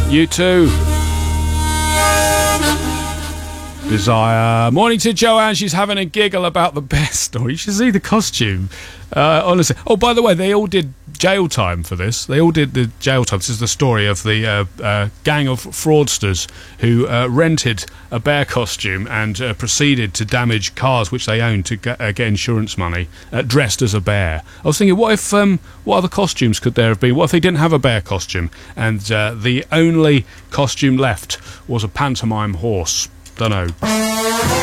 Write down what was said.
You too. Desire. Morning to Joanne. She's having a giggle about the bear story. You should see the costume. Honestly. Oh, by the way, they all did jail time for this. They all did the jail time. This is the story of the gang of fraudsters who rented a bear costume and proceeded to damage cars which they owned to get insurance money, dressed as a bear. I was thinking, what if what other costumes could there have been? What if they didn't have a bear costume and the only costume left was a pantomime horse? Don't know.